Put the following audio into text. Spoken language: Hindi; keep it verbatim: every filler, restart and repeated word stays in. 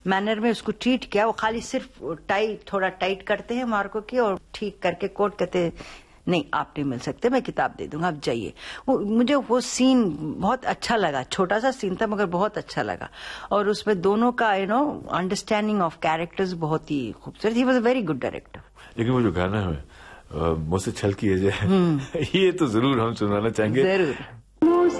मैनर में उसको ट्रीट किया। वो खाली सिर्फ टाइट थोड़ा टाइट करते हैं मार्को की और ठीक करके कोट कहते हैं नहीं आप नहीं मिल सकते, मैं किताब दे दूंगा, आप जाइए। वो मुझे वो सीन बहुत अच्छा लगा, छोटा सा सीन था मगर बहुत अच्छा लगा। और उसमें दोनों का you know understanding of characters बहुत ही खूबसूरत। He was a very good director. लेकिन वो जो गाना है मुझसे छल किए जाए ये तो जरूर हम सुनाना चाहेंगे। जरूर।